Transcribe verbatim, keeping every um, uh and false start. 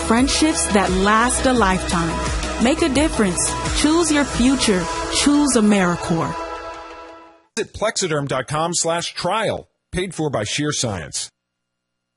friendships that last a lifetime. Make a difference. Choose your future. Choose AmeriCorps. Visit Plexiderm dot com slash trial. Paid for by Sheer Science.